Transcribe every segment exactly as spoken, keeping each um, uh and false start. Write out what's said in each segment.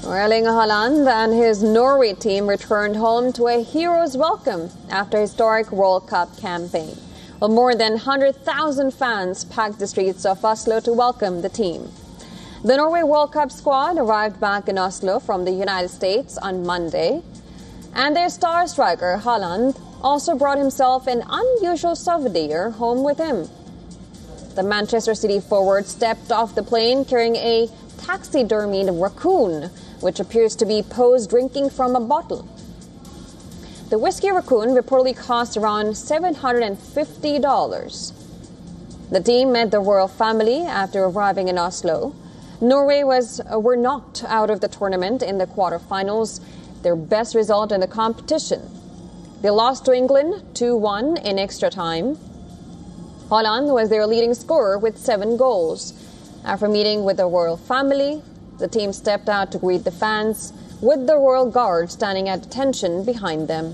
Erling Haaland and his Norway team returned home to a hero's welcome after a historic World Cup campaign. Well, more than one hundred thousand fans packed the streets of Oslo to welcome the team. The Norway World Cup squad arrived back in Oslo from the United States on Monday, and their star striker Haaland also brought himself an unusual souvenir home with him. The Manchester City forward stepped off the plane carrying a taxidermied raccoon, which appears to be posed drinking from a bottle. The whiskey raccoon reportedly cost around seven hundred fifty dollars. The team met the royal family after arriving in Oslo. Norway was uh, were knocked out of the tournament in the quarterfinals, their best result in the competition. They lost to England two one in extra time. Haaland was their leading scorer with seven goals. After meeting with the royal family, the team stepped out to greet the fans, with the royal guard standing at attention behind them.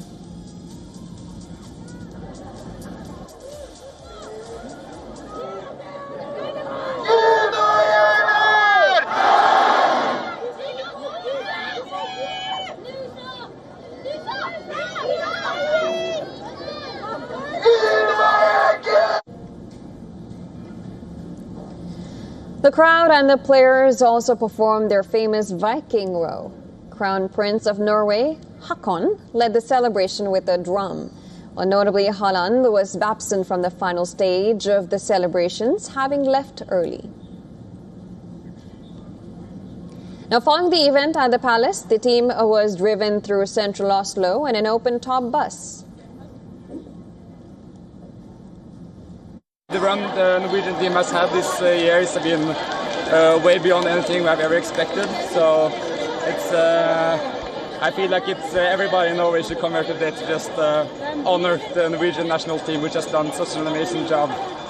The crowd and the players also performed their famous Viking row. Crown Prince of Norway, Haakon, led the celebration with a drum. Well, notably, Haaland was absent from the final stage of the celebrations, having left early. Now, following the event at the palace, the team was driven through central Oslo in an open-top bus. The run the Norwegian team has had this uh, year has been uh, way beyond anything we have ever expected. So it's, uh, I feel like it's uh, everybody in Norway should come here today to just uh, honor the Norwegian national team, which has done such an amazing job.